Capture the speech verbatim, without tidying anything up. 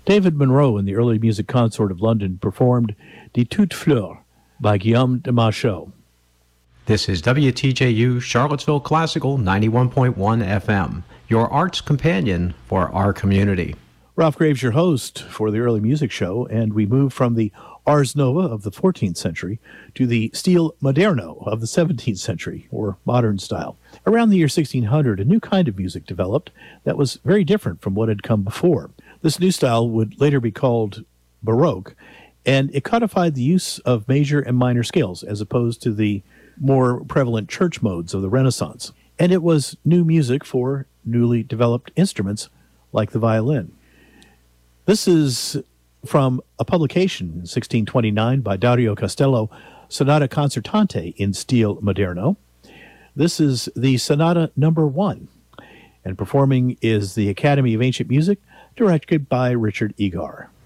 David Monroe and the Early Music Consort of London performed De Toutes Fleurs by Guillaume de Machaut. This is W T J U Charlottesville Classical ninety-one point one F M, your arts companion for our community. Ralph Graves, your host for the Early Music Show, and we move from the Ars Nova of the fourteenth century to the Stile Moderno of the seventeenth century, or modern style. Around the year sixteen hundred, a new kind of music developed that was very different from what had come before. This new style would later be called Baroque, and it codified the use of major and minor scales as opposed to the more prevalent church modes of the Renaissance. And it was new music for newly developed instruments like the violin. This is from a publication in sixteen twenty-nine by Dario Castello, Sonata Concertante in Stile Moderno. This is the Sonata Number One, and performing is the Academy of Ancient Music, directed by Richard Egar.